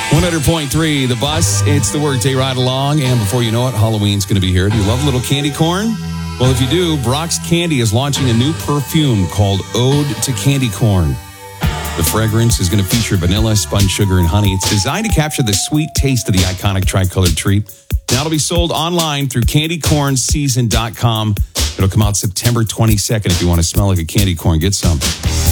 100.3, The Bus. It's the Workday Ride Along. And before you know it, Halloween's going to be here. Do you love little candy corn? Well, if you do, Brock's Candy is launching a new perfume called Ode to Candy Corn. The fragrance is going to feature vanilla, spun sugar, and honey. It's designed to capture the sweet taste of the iconic tricolored treat. Now it'll be sold online through candycornseason.com. It'll come out September 22nd. If you want to smell like a candy corn, get some.